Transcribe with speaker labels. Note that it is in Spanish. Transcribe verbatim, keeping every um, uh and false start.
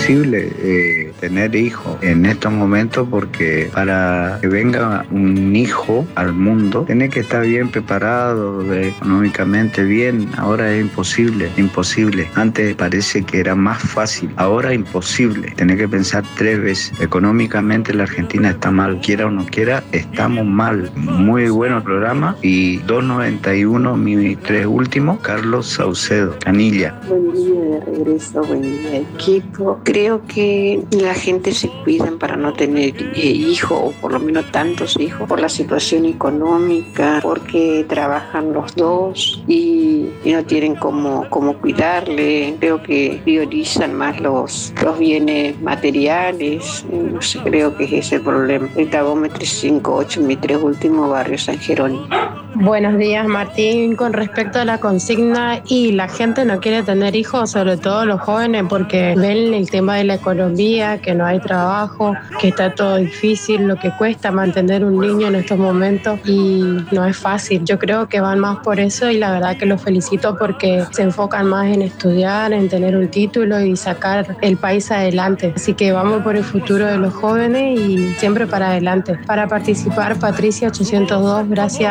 Speaker 1: imposible eh, tener hijos en estos momentos, porque para que venga un hijo al mundo tiene que estar bien preparado, eh, económicamente bien. Ahora es imposible, imposible. Antes parece que era más fácil, ahora imposible. Tenés que pensar tres veces. Económicamente la Argentina está mal, quiera o no quiera, estamos mal. Muy bueno programa. Y dos noventa y uno, mi tres últimos, Carlos Saucedo, Canilla.
Speaker 2: Buen día de regreso, buen día equipo. Creo que la gente se cuida para no tener eh, hijos, o por lo menos tantos hijos, por la situación económica, porque trabajan los dos y, y no tienen cómo, cómo cuidarle. Creo que priorizan más los, los bienes materiales. No sé, creo que es ese el problema. El Tagómetro cinco ocho, mi tres último, barrio San Jerónimo.
Speaker 3: Buenos días, Martín. Con respecto a la consigna, y la gente no quiere tener hijos, sobre todo los jóvenes, porque ven el tema de la economía, que no hay trabajo, que está todo difícil, lo que cuesta mantener un niño en estos momentos, y no es fácil. Yo creo que van más por eso, y la verdad que los felicito porque se enfocan más en estudiar, en tener un título y sacar el país adelante. Así que vamos por el futuro de los jóvenes y siempre para adelante. Para participar, Patricia ochocientos dos, gracias.